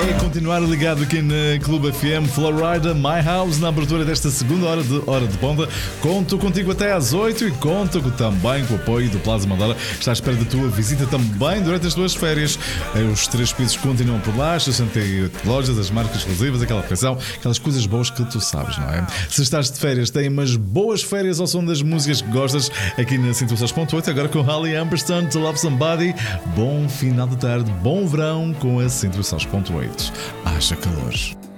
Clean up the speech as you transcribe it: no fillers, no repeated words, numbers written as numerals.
Continuar ligado aqui na Clube FM, Florida, My House, na abertura desta segunda hora de ponta. Conto contigo até às 8 e conto também com o apoio do Plaza Mandala. Está à espera da tua visita também durante as tuas férias. Os 3 pisos continuam por lá, as 68 lojas, as marcas exclusivas, aquela refeição, aquelas coisas boas que tu sabes, não é? Se estás de férias, tem umas boas férias ao som das músicas que gostas aqui na 106.8, agora com Holly Amberstone, To Love Somebody. Bom final de tarde, bom verão com a 106.8. Haja calor.